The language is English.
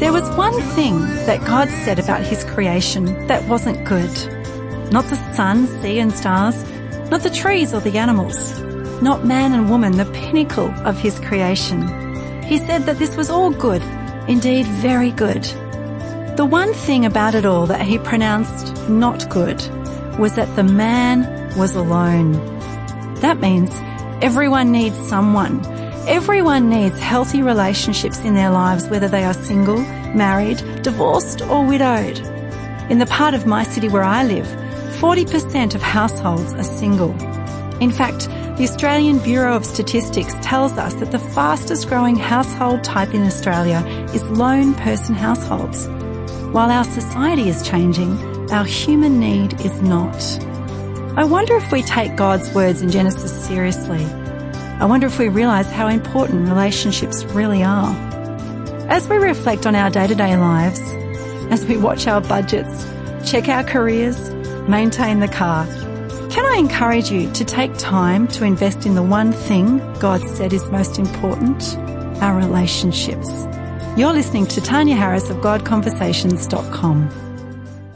There was one thing that God said about his creation that wasn't good. Not the sun, sea and stars, not the trees or the animals, not man and woman, the pinnacle of his creation. He said that this was all good, indeed very good. The one thing about it all that he pronounced not good was that the man was alone. That means everyone needs someone. Everyone needs healthy relationships in their lives, whether they are single, married, divorced or widowed. In the part of my city where I live, 40% of households are single. In fact, the Australian Bureau of Statistics tells us that the fastest growing household type in Australia is lone person households. While our society is changing, our human need is not. I wonder if we take God's words in Genesis seriously. I wonder if we realise how important relationships really are. As we reflect on our day-to-day lives, as we watch our budgets, check our careers, maintain the car, can I encourage you to take time to invest in the one thing God said is most important? Our relationships. You're listening to Tanya Harris of GodConversations.com.